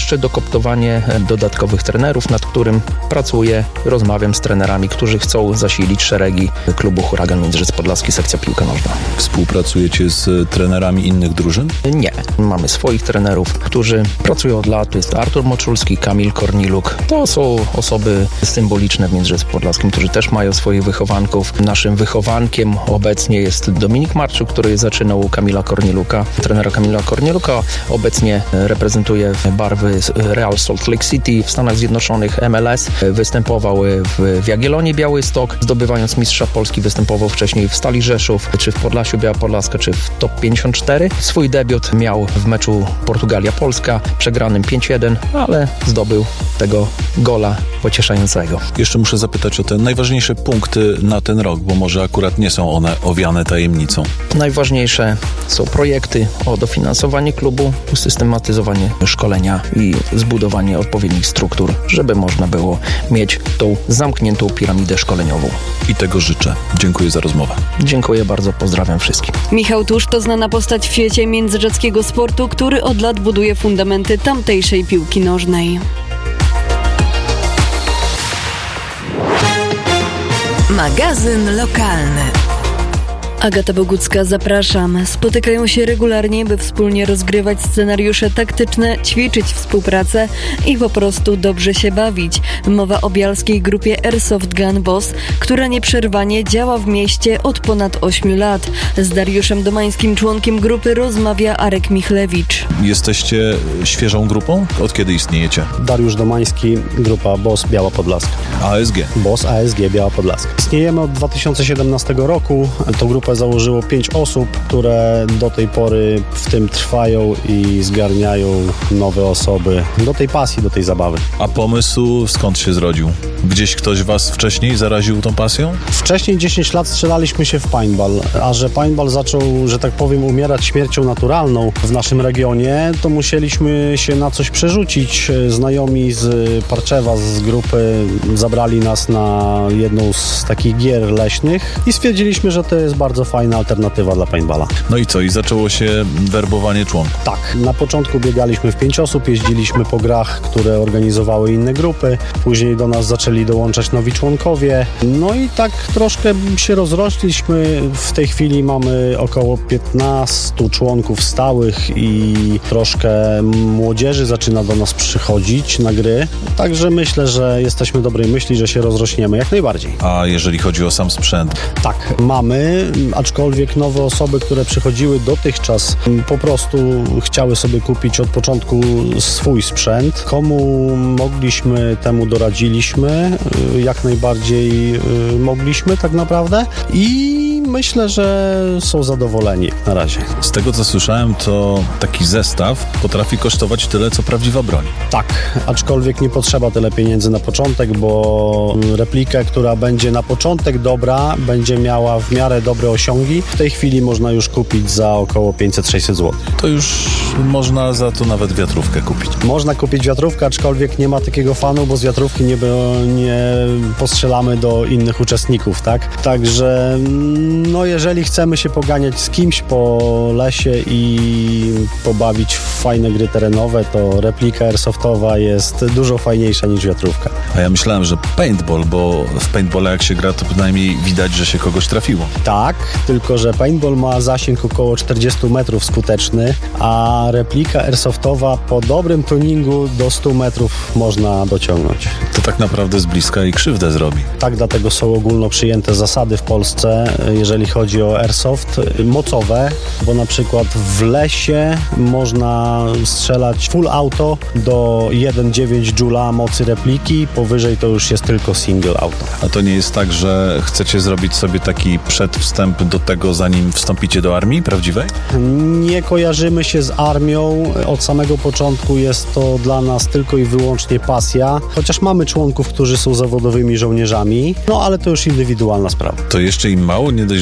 jeszcze dokoptowanie dodatkowych trenerów, nad którym pracuję, rozmawiam z trenerami, którzy chcą zasilić szeregi klubu Huragan Międzyrzec Podlaski, sekcja piłka nożna. Współpracujecie z trenerami innych drużyn? Nie. Mamy swoich trenerów, którzy pracują od lat. To jest Artur Moczulski, Kamil Korniluk. To są osoby symboliczne w Międzyrzeczu Podlaskim, którzy też mają swoich wychowanków. Naszym wychowankiem obecnie jest Dominik Marczuk, który zaczynał u Kamila Korniluka, trenera Kamila Korniluka. Obecnie reprezentuje barwy Real Salt Lake City w Stanach Zjednoczonych, M L S. Występował w Jagiellonie Białystok, zdobywając mistrza Polski. Występował wcześniej w Stali Rzeszów, czy w Podlasiu Biała Podlaska, czy w Top pięćdziesiąt cztery. Swój debiut miał w meczu Portugalia-Polska, przegranym pięć jeden, ale zdobył tego gola pocieszającego. Jeszcze muszę zapytać o te najważniejsze punkty na ten rok, bo może akurat nie są one owiane tajemnicą. Najważniejsze są projekty o dofinansowanie klubu, systematyzowanie szkolenia i zbudowanie odpowiednich struktur, żeby można było mieć tą zamkniętą piramidę szkoleniową. I tego życzę. Dziękuję za rozmowę. Dziękuję bardzo, pozdrawiam wszystkich. Michał Tusz to znana postać w świecie międzyrzeckiego sportu, który od lat buduje fundamenty tamtejszej piłki nożnej. Magazyn lokalny. Agata Bogucka, zapraszam. Spotykają się regularnie, by wspólnie rozgrywać scenariusze taktyczne, ćwiczyć współpracę i po prostu dobrze się bawić. Mowa o bialskiej grupie Airsoft Gun Boss, która nieprzerwanie działa w mieście od ponad ośmiu lat. Z Dariuszem Domańskim, członkiem grupy, rozmawia Arek Michlewicz. Jesteście świeżą grupą? Od kiedy istniejecie? Dariusz Domański, grupa Boss Biała Podlaska. A S G. Boss A S G Biała Podlaska. Istniejemy od dwa tysiące siedemnastego roku. To grupę założyło pięć osób, które do tej pory w tym trwają i zgarniają nowe osoby do tej pasji, do tej zabawy. A pomysł skąd się zrodził? Gdzieś ktoś was wcześniej zaraził tą pasją? Wcześniej dziesięć lat strzelaliśmy się w paintball, a że paintball zaczął, że tak powiem, umierać śmiercią naturalną w naszym regionie, to musieliśmy się na coś przerzucić. Znajomi z Parczewa, z grupy, zabrali nas na jedną z takich gier leśnych i stwierdziliśmy, że to jest bardzo fajna alternatywa dla paintballa. No i co? I zaczęło się werbowanie członków? Tak. Na początku biegaliśmy w pięć osób, jeździliśmy po grach, które organizowały inne grupy. Później do nas zaczęli dołączać nowi członkowie. No i tak troszkę się rozrośliśmy. W tej chwili mamy około piętnastu członków stałych i troszkę młodzieży zaczyna do nas przychodzić na gry. Także myślę, że jesteśmy dobrej myśli, że się rozrośniemy jak najbardziej. A jeżeli chodzi o sam sprzęt? Tak, mamy, aczkolwiek nowe osoby, które przychodziły dotychczas, po prostu chciały sobie kupić od początku swój sprzęt. Komu mogliśmy, temu doradziliśmy, jak najbardziej mogliśmy tak naprawdę i myślę, że są zadowoleni na razie. Z tego, co słyszałem, to taki zestaw potrafi kosztować tyle, co prawdziwa broń. Tak, aczkolwiek nie potrzeba tyle pieniędzy na początek, bo replikę, która będzie na początek dobra, będzie miała w miarę dobre osiągi. W tej chwili można już kupić za około pięćset sześćset złotych. To już można za to nawet wiatrówkę kupić. Można kupić wiatrówkę, aczkolwiek nie ma takiego fanu, bo z wiatrówki nie, nie postrzelamy do innych uczestników, tak? Także no jeżeli chcemy się poganiać z kimś po lesie i pobawić w fajne gry terenowe, to replika airsoftowa jest dużo fajniejsza niż wiatrówka. A ja myślałem, że paintball, bo w paintballa jak się gra, to przynajmniej widać, że się kogoś trafiło. Tak, tylko że paintball ma zasięg około czterdzieści metrów skuteczny, a replika airsoftowa po dobrym tuningu do stu metrów można dociągnąć. To tak naprawdę z bliska i krzywdę zrobi. Tak, dlatego są ogólno przyjęte zasady w Polsce, jeżeli chodzi o airsoft, mocowe, bo na przykład w lesie można strzelać full auto do jeden przecinek dziewięć joula mocy repliki, powyżej to już jest tylko single auto. A to nie jest tak, że chcecie zrobić sobie taki przedwstęp do tego, zanim wstąpicie do armii prawdziwej? Nie kojarzymy się z armią. Od samego początku jest to dla nas tylko i wyłącznie pasja, chociaż mamy członków, którzy są zawodowymi żołnierzami, no ale to już indywidualna sprawa. To jeszcze im mało? Nie dość,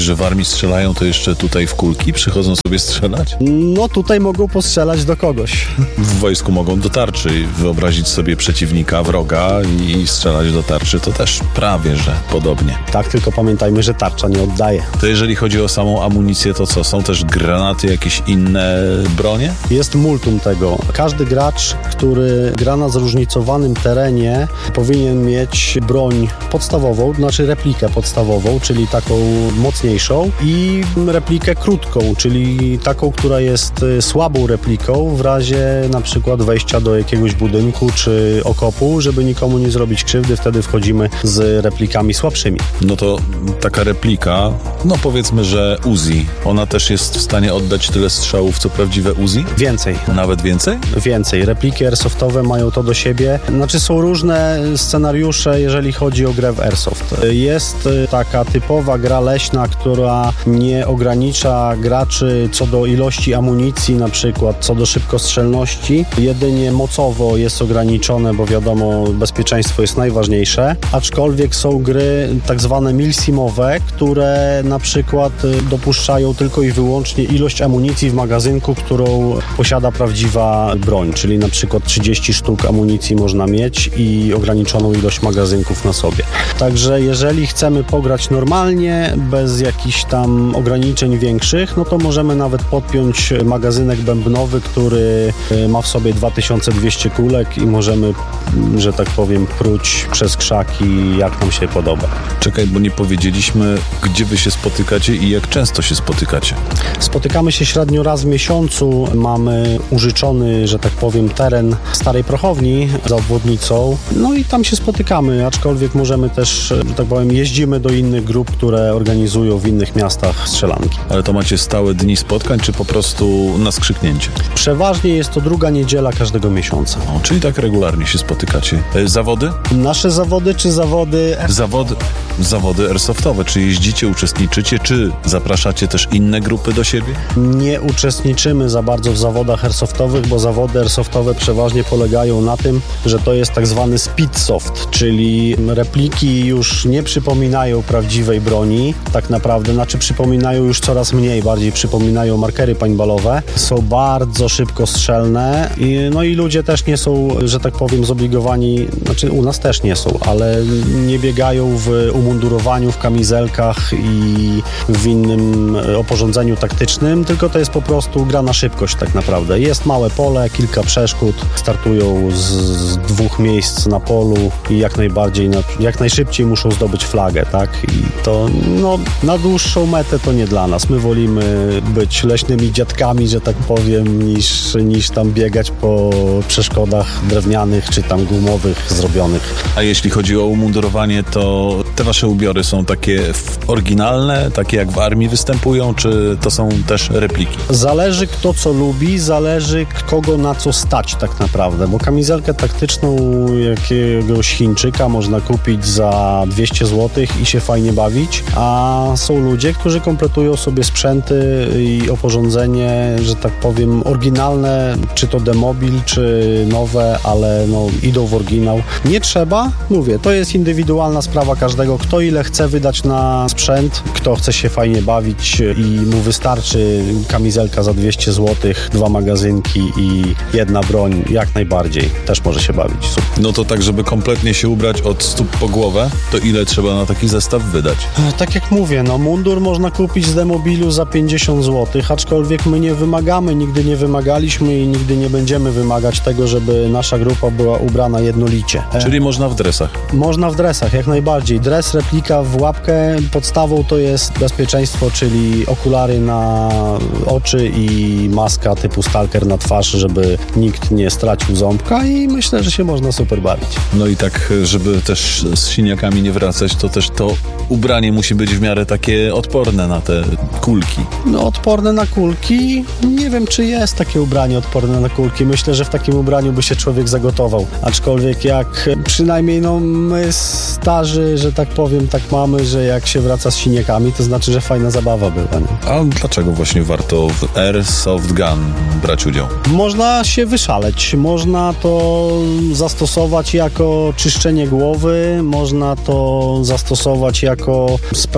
że w armii strzelają, to jeszcze tutaj w kulki przychodzą sobie strzelać? No tutaj mogą postrzelać do kogoś. W wojsku mogą do tarczy wyobrazić sobie przeciwnika, wroga i strzelać do tarczy. To też prawie, że podobnie. Tak, tylko pamiętajmy, że tarcza nie oddaje. To jeżeli chodzi o samą amunicję, to co? Są też granaty, jakieś inne bronie? Jest multum tego. Każdy gracz, który gra na zróżnicowanym terenie, powinien mieć broń podstawową, znaczy replikę podstawową, czyli taką mocniejszą, i replikę krótką, czyli taką, która jest słabą repliką w razie na przykład wejścia do jakiegoś budynku czy okopu, żeby nikomu nie zrobić krzywdy. Wtedy wchodzimy z replikami słabszymi. No to taka replika, no powiedzmy, że Uzi, ona też jest w stanie oddać tyle strzałów, co prawdziwe Uzi? Więcej. Nawet więcej? Więcej. Repliki airsoftowe mają to do siebie. Znaczy są różne scenariusze, jeżeli chodzi o grę w airsoft. Jest taka typowa gra leśna, która nie ogranicza graczy co do ilości amunicji, na przykład co do szybkostrzelności. Jedynie mocowo jest ograniczone, bo wiadomo, bezpieczeństwo jest najważniejsze. Aczkolwiek są gry tak zwane milsimowe, które na przykład dopuszczają tylko i wyłącznie ilość amunicji w magazynku, którą posiada prawdziwa broń, czyli na przykład trzydzieści sztuk amunicji można mieć i ograniczoną ilość magazynków na sobie. Także jeżeli chcemy pograć normalnie, bez jakichś tam ograniczeń większych, no to możemy nawet podpiąć magazynek bębnowy, który ma w sobie dwa tysiące dwieście kulek i możemy, że tak powiem, pruć przez krzaki, jak nam się podoba. Czekaj, bo nie powiedzieliśmy, gdzie wy się spotykacie i jak często się spotykacie. Spotykamy się średnio raz w miesiącu. Mamy użyczony, że tak powiem, teren starej prochowni za obwodnicą. No i tam się spotykamy, aczkolwiek możemy też, że tak powiem, jeździmy do innych grup, które organizują w innych miastach strzelanki. Ale to macie stałe dni spotkań, czy po prostu na skrzyknięcie? Przeważnie jest to druga niedziela każdego miesiąca. O, czyli tak regularnie się spotykacie. E, zawody? Nasze zawody, czy zawody... Zawody, zawody airsoftowe. Czy jeździcie, uczestniczycie, czy zapraszacie też inne grupy do siebie? Nie uczestniczymy za bardzo w zawodach airsoftowych, bo zawody airsoftowe przeważnie polegają na tym, że to jest tak zwany speedsoft, czyli repliki już nie przypominają prawdziwej broni, tak naprawdę, znaczy przypominają już coraz mniej, bardziej przypominają markery paintballowe, są bardzo szybko strzelne i, no i ludzie też nie są, że tak powiem, zobligowani, znaczy u nas też nie są, ale nie biegają w umundurowaniu, w kamizelkach i w innym oporządzeniu taktycznym, tylko to jest po prostu gra na szybkość tak naprawdę. Jest małe pole, kilka przeszkód, startują z, z dwóch miejsc na polu i jak najbardziej, jak najszybciej muszą zdobyć flagę, tak? I to, no, na dłuższą metę to nie dla nas. My wolimy być leśnymi dziadkami, że tak powiem, niż, niż tam biegać po przeszkodach drewnianych czy tam gumowych zrobionych. A jeśli chodzi o umundurowanie, to te wasze ubiory są takie oryginalne, takie jak w armii występują, czy to są też repliki? Zależy kto co lubi, zależy kogo na co stać tak naprawdę, bo kamizelkę taktyczną jakiegoś Chińczyka można kupić za dwieście złotych i się fajnie bawić, a są ludzie, którzy kompletują sobie sprzęty i oporządzenie, że tak powiem, oryginalne, czy to demobil, czy nowe, ale no idą w oryginał. Nie trzeba, mówię, to jest indywidualna sprawa każdego, kto ile chce wydać na sprzęt, kto chce się fajnie bawić i mu wystarczy kamizelka za dwieście złotych, dwa magazynki i jedna broń, jak najbardziej, też może się bawić. Super. No to tak, żeby kompletnie się ubrać od stóp po głowę, to ile trzeba na taki zestaw wydać? Tak jak mówię, no mundur można kupić z demobilu za pięćdziesiąt złotych, aczkolwiek my nie wymagamy, nigdy nie wymagaliśmy i nigdy nie będziemy wymagać tego, żeby nasza grupa była ubrana jednolicie. Czyli można w dresach? Można w dresach, jak najbardziej. Dres, replika w łapkę, podstawą to jest bezpieczeństwo, czyli okulary na oczy i maska typu stalker na twarz, żeby nikt nie stracił ząbka i myślę, że się można super bawić. No i tak, żeby też z siniakami nie wracać, to też to ubranie musi być w miarę takie odporne na te kulki. No odporne na kulki? Nie wiem, czy jest takie ubranie odporne na kulki. Myślę, że w takim ubraniu by się człowiek zagotował. Aczkolwiek jak przynajmniej no my starzy, że tak powiem, tak mamy, że jak się wraca z siniakami, to znaczy, że fajna zabawa była. Nie? A dlaczego właśnie warto w Airsoft Gun brać udział? Można się wyszaleć. Można to zastosować jako czyszczenie głowy, można to zastosować jako sprawdzenie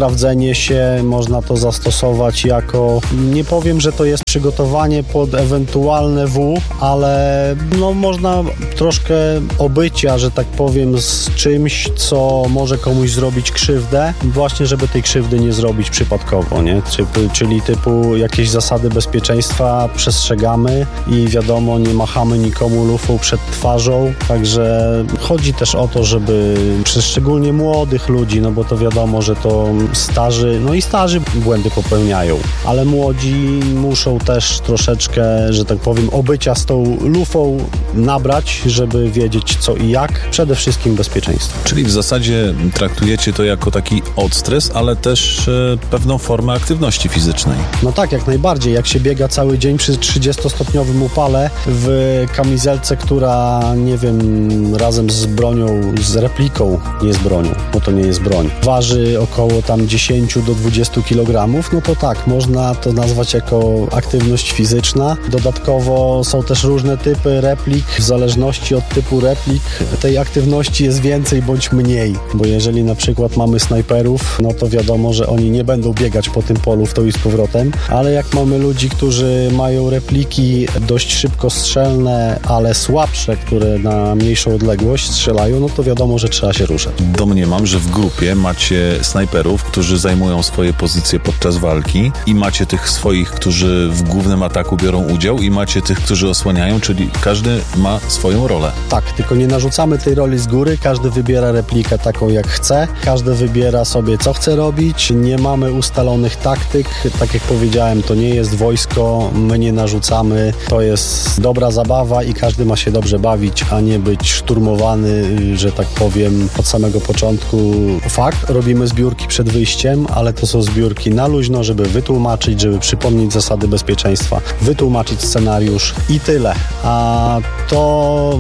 biegnie się, można to zastosować jako, nie powiem, że to jest przygotowanie pod ewentualne W, ale no można troszkę obycia, że tak powiem, z czymś, co może komuś zrobić krzywdę, właśnie żeby tej krzywdy nie zrobić przypadkowo, nie? Czyli typu jakieś zasady bezpieczeństwa przestrzegamy i wiadomo, nie machamy nikomu lufą przed twarzą, także chodzi też o to, żeby przez szczególnie młodych ludzi, no bo to wiadomo, że to starzy, no i starzy błędy popełniają, ale młodzi muszą też troszeczkę, że tak powiem, obycia z tą lufą nabrać, żeby wiedzieć co i jak. Przede wszystkim bezpieczeństwo. Czyli w zasadzie traktujecie to jako taki odstres, ale też e, pewną formę aktywności fizycznej. No tak, jak najbardziej. Jak się biega cały dzień przy trzydziestostopniowym upale w kamizelce, która, nie wiem, razem z bronią, z repliką, nie z bronią, bo to nie jest broń, waży około tam dziesięć do dwudziestu kilogramów, no to tak, można to nazwać jako aktywność fizyczna. Dodatkowo są też różne typy replik. W zależności od typu replik tej aktywności jest więcej bądź mniej, bo jeżeli na przykład mamy snajperów, no to wiadomo, że oni nie będą biegać po tym polu w to i z powrotem, ale jak mamy ludzi, którzy mają repliki dość szybkostrzelne, ale słabsze, które na mniejszą odległość strzelają, no to wiadomo, że trzeba się ruszać. Domniemam, że w grupie macie snajperów, którzy zajmują swoje pozycje podczas walki i macie tych swoich, którzy w głównym ataku biorą udział i macie tych, którzy osłaniają, czyli każdy ma swoją rolę. Tak, tylko nie narzucamy tej roli z góry, każdy wybiera replikę taką jak chce, każdy wybiera sobie co chce robić, nie mamy ustalonych taktyk, tak jak powiedziałem, to nie jest wojsko, my nie narzucamy, to jest dobra zabawa i każdy ma się dobrze bawić, a nie być szturmowany, że tak powiem, od samego początku. Fakt, robimy zbiórki przed wyjściem, ale to są zbiórki na luźno, żeby wytłumaczyć, żeby przypomnieć zasady bezpieczeństwa, wytłumaczyć scenariusz i tyle. A to,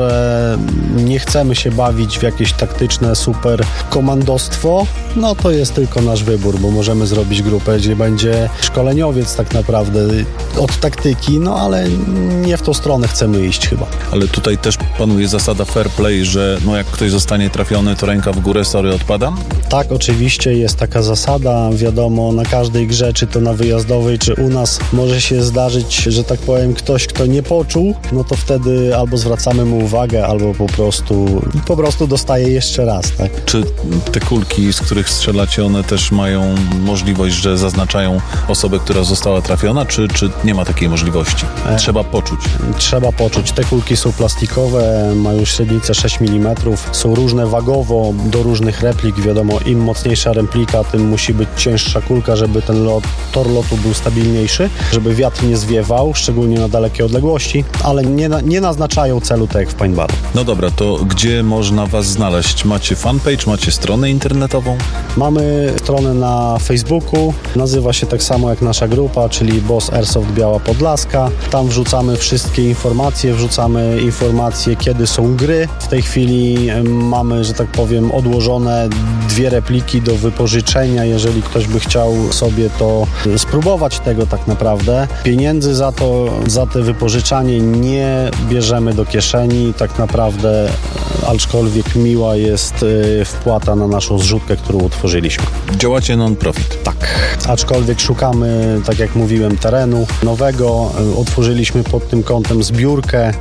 że nie chcemy się bawić w jakieś taktyczne super komandostwo, no to jest tylko nasz wybór, bo możemy zrobić grupę, gdzie będzie szkoleniowiec tak naprawdę od taktyki, no ale nie w tą stronę chcemy iść chyba. Ale tutaj też panuje zasada fair play, że no jak ktoś zostanie trafiony, to ręka w górę, sorry, odpadam? Tak, oczywiście jest taka zasada, wiadomo, na każdej grze, czy to na wyjazdowej, czy u nas może się zdarzyć, że tak powiem, ktoś, kto nie poczuł, no to wtedy albo zwracamy mu uwagę, albo po prostu po prostu dostaje jeszcze raz, tak? Czy te kulki, z których strzelacie, one też mają możliwość, że zaznaczają osobę, która została trafiona, czy, czy nie ma takiej możliwości? Trzeba poczuć. Trzeba poczuć. Te kulki są plastikowe, mają średnicę sześć milimetrów, są różne wagowo do różnych replik, wiadomo, im mocniejsza replika, tym musi być cięższa kulka, żeby ten lot, tor lotu był stabilniejszy, żeby wiatr nie zwiewał, szczególnie na dalekie odległości, ale nie, na, nie naznaczają celu tak jak w paintballu. No dobra, to gdzie można was znaleźć? Macie fanpage, macie stronę internetową? Mamy stronę na Facebooku, nazywa się tak samo jak nasza grupa, czyli Boss Airsoft Biała Podlaska. Tam wrzucamy wszystkie informacje, wrzucamy informacje, kiedy są gry. W tej chwili mamy, że tak powiem, odłożone dwie repliki do wypożyczenia, jeżeli ktoś by chciał sobie to spróbować tego tak naprawdę. Pieniędzy za to, za te wypożyczanie nie bierzemy do kieszeni, tak naprawdę, aczkolwiek miła jest wpłata na naszą zrzutkę, którą utworzyliśmy. Działacie non-profit. Tak, aczkolwiek szukamy, tak jak mówiłem, terenu nowego. Otworzyliśmy pod tym kątem zbiórkę,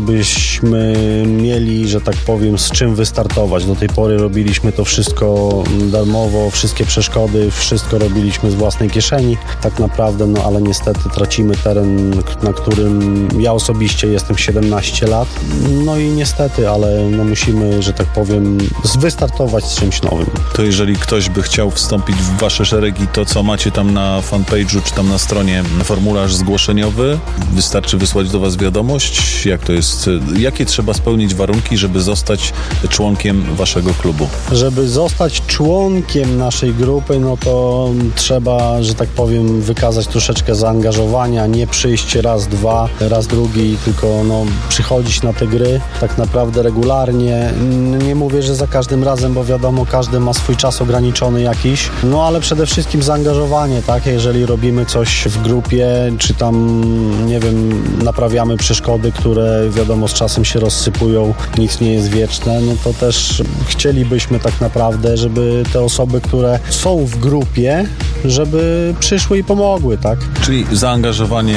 żebyśmy mieli, że tak powiem, z czym wystartować. Do tej pory robiliśmy to wszystko darmowo, wszystkie przeszkody, wszystko robiliśmy z własnej kieszeni, tak naprawdę, no ale niestety tracimy teren, na którym ja osobiście jestem siedemnaście lat, no i niestety, ale no musimy, że tak powiem, wystartować z czymś nowym. To jeżeli ktoś by chciał wstąpić w wasze szeregi, to co macie tam na fanpage'u, czy tam na stronie formularz zgłoszeniowy, wystarczy wysłać do was wiadomość, jak to jest, jakie trzeba spełnić warunki, żeby zostać członkiem waszego klubu? Żeby zostać członkiem naszej grupy, no to trzeba, że tak powiem, wykazać troszeczkę zaangażowania, nie przyjść raz, dwa, raz drugi, tylko no, przychodzić na te gry tak naprawdę regularnie. Nie mówię, że za każdym razem, bo wiadomo, każdy ma swój czas ograniczony jakiś, no ale przede wszystkim zaangażowanie, tak? Jeżeli robimy coś w grupie, czy tam, nie wiem, naprawiamy przeszkody, które wiadomo z czasem się rozsypują, nic nie jest wieczne, no to też chcielibyśmy tak naprawdę, żeby te osoby, które są w grupie, żeby przyszły i pomogły, tak? Czyli zaangażowanie